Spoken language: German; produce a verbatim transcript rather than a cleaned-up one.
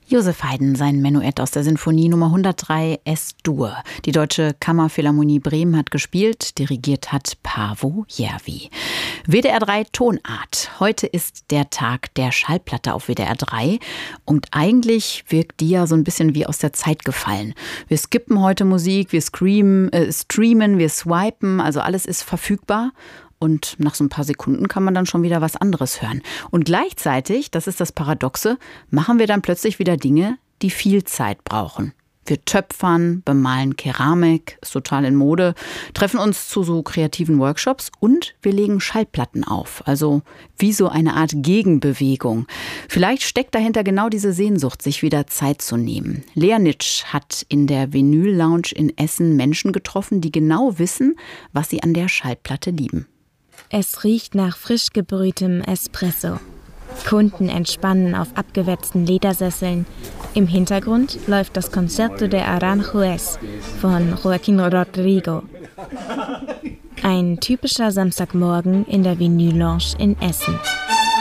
Josef Haydn, sein Menuett aus der Sinfonie Nummer hundertdrei S-Dur. Die Deutsche Kammerphilharmonie Bremen hat gespielt, dirigiert hat Paavo Järvi. W D R drei Tonart. Heute ist der Tag der Schallplatte auf W D R drei und eigentlich wirkt die ja so ein bisschen wie aus der Zeit gefallen. Wir skippen heute Musik, wir screamen, äh, streamen, wir swipen, also alles ist verfügbar. Und nach so ein paar Sekunden kann man dann schon wieder was anderes hören. Und gleichzeitig, das ist das Paradoxe, machen wir dann plötzlich wieder Dinge, die viel Zeit brauchen. Wir töpfern, bemalen Keramik, ist total in Mode, treffen uns zu so kreativen Workshops und wir legen Schallplatten auf. Also wie so eine Art Gegenbewegung. Vielleicht steckt dahinter genau diese Sehnsucht, sich wieder Zeit zu nehmen. Lea Nitsch hat in der Vinyl Lounge in Essen Menschen getroffen, die genau wissen, was sie an der Schallplatte lieben. Es riecht nach frisch gebrühtem Espresso. Kunden entspannen auf abgewetzten Ledersesseln. Im Hintergrund läuft das Concerto de Aranjuez von Joaquín Rodrigo. Ein typischer Samstagmorgen in der Vinyl Lounge in Essen.